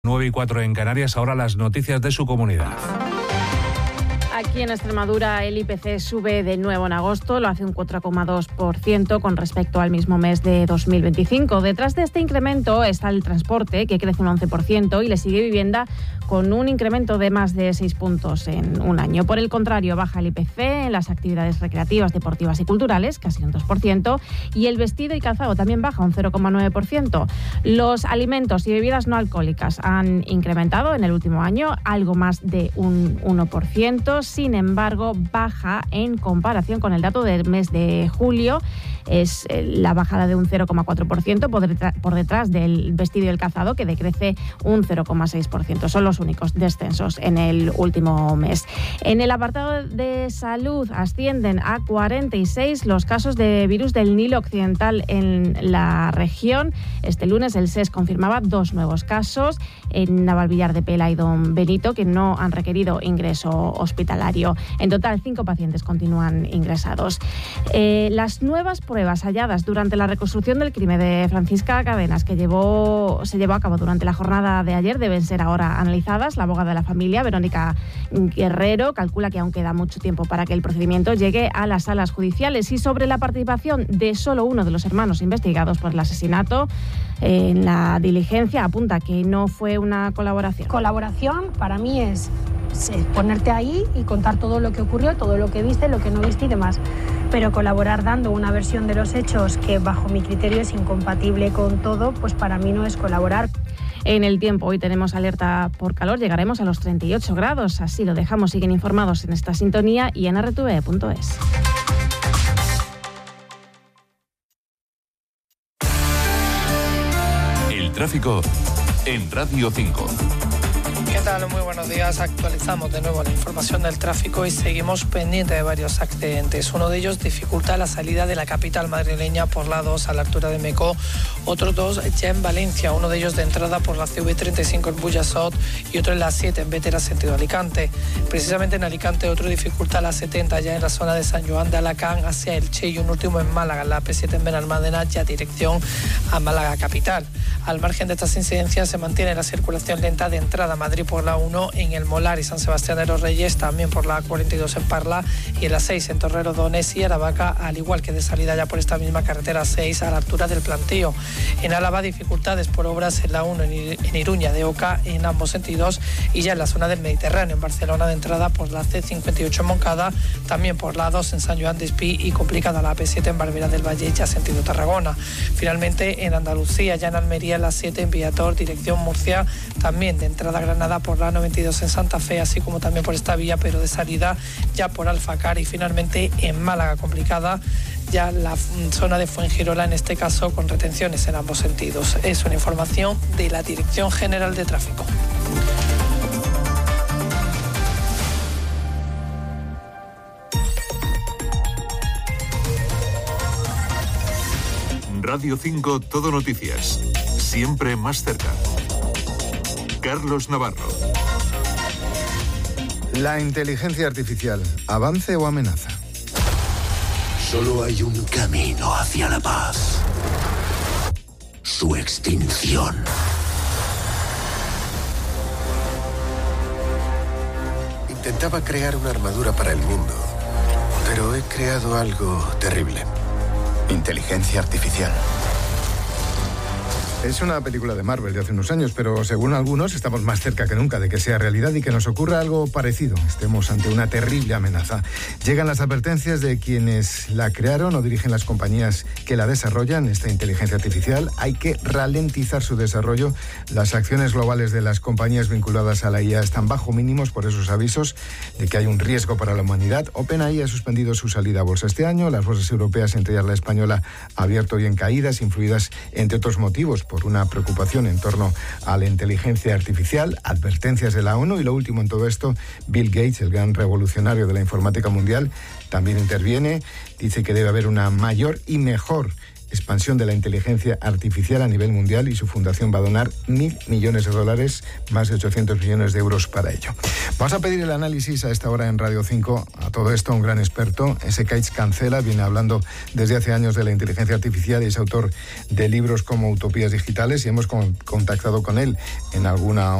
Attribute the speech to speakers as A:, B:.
A: 9:04 en Canarias, ahora las noticias de su comunidad.
B: Aquí en Extremadura el IPC sube de nuevo en agosto, lo hace un 4,2% con respecto al mismo mes de 2025. Detrás de este incremento está el transporte, que crece un 11%, y le sigue vivienda con un incremento de más de 6 puntos en un año. Por el contrario, baja el IPC en las actividades recreativas, deportivas y culturales, casi un 2%, y el vestido y calzado también baja un 0,9%. Los alimentos y bebidas no alcohólicas han incrementado en el último año algo más de un 1%. Sin embargo, baja en comparación con el dato del mes de julio. Es la bajada de un 0,4% por detrás del vestido y el calzado, que decrece un 0,6%. Son los únicos descensos en el último mes. En el apartado de salud ascienden a 46 los casos de virus del Nilo Occidental en la región. Este lunes el SES confirmaba 2 nuevos casos en Navalvillar de Pela y Don Benito, que no han requerido ingreso hospitalario. En total, 5 pacientes continúan ingresados. Las nuevas pruebas halladas durante la reconstrucción del crimen de Francisca Cadenas, que se llevó a cabo durante la jornada de ayer, deben ser ahora analizadas. La abogada de la familia, Verónica Guerrero, calcula que aún queda mucho tiempo para que el procedimiento llegue a las salas judiciales. Y sobre la participación de solo uno de los hermanos investigados por el asesinato, en la diligencia apunta que no fue una colaboración.
C: Colaboración para mí es ponerte ahí y contar todo lo que ocurrió, todo lo que viste, lo que no viste y demás. Pero colaborar dando una versión de los hechos que bajo mi criterio es incompatible con todo, pues para mí no es colaborar.
B: En el tiempo, hoy tenemos alerta por calor, llegaremos a los 38 grados, así lo dejamos. Siguen informados en esta sintonía y en rtve.es.
D: El tráfico en Radio 5.
E: ¿Qué tal? Muy buenos días. Actualizamos de nuevo la información del tráfico y seguimos pendientes de varios accidentes. Uno de ellos dificulta la salida de la capital madrileña por la 2 a la altura de Mecó. Otros 2 ya en Valencia, uno de ellos de entrada por la CV35 en Burjasot y otro en la 7 en Bétera, sentido Alicante. Precisamente en Alicante otro dificulta la 70 ya en la zona de San Joan de Alacant hacia Elche, y un último en Málaga, en la AP7 en Benalmádena, ya dirección a Málaga capital. Al margen de estas incidencias se mantiene la circulación lenta de entrada a Madrid por la 1 en El Molar y San Sebastián de los Reyes, también por la 42 en Parla y en la 6 en Torrelodones y Aravaca, al igual que de salida ya por esta misma carretera 6 a la altura del Plantío. En Álava, dificultades por obras en la 1 en Iruña de Oca en ambos sentidos, y ya en la zona del Mediterráneo en Barcelona de entrada por la C58 en Moncada, también por la 2 en San Joan de Espí y complicada la AP7 en Barbera del Valle ya sentido Tarragona. Finalmente en Andalucía, ya en Almería la 7 en Viator dirección Murcia, también de entrada a Granada por la 92 en Santa Fe, así como también por esta vía, pero de salida ya por Alfacar. Y finalmente en Málaga complicada ya la zona de Fuengirola, en este caso con retenciones en ambos sentidos. Es una información de la Dirección General de Tráfico.
D: Radio 5 Todo Noticias. Siempre más cerca. Carlos Navarro.
F: La inteligencia artificial, ¿avance o amenaza?
G: Solo hay un camino hacia la paz. Su extinción. Intentaba crear una armadura para el mundo, pero he creado algo terrible. Inteligencia artificial.
F: Es una película de Marvel de hace unos años, pero según algunos estamos más cerca que nunca de que sea realidad y que nos ocurra algo parecido. Estemos ante una terrible amenaza. Llegan las advertencias de quienes la crearon o dirigen las compañías que la desarrollan, esta inteligencia artificial. Hay que ralentizar su desarrollo. Las acciones globales de las compañías vinculadas a la IA están bajo mínimos por esos avisos de que hay un riesgo para la humanidad. OpenAI ha suspendido su salida a bolsa este año. Las bolsas europeas, entre ellas la española, ha abierto hoy en caídas, influidas, entre otros motivos, por una preocupación en torno a la inteligencia artificial, advertencias de la ONU y lo último en todo esto, Bill Gates, el gran revolucionario de la informática mundial, también interviene, dice que debe haber una mayor y mejor expansión de la inteligencia artificial a nivel mundial, y su fundación va a donar $1.000 millones, más de 800 millones de euros para ello. Vamos a pedir el análisis a esta hora en Radio 5 a todo esto, un gran experto. Kaich Cancela viene hablando desde hace años de la inteligencia artificial y es autor de libros como Utopías Digitales, y hemos contactado con él en alguna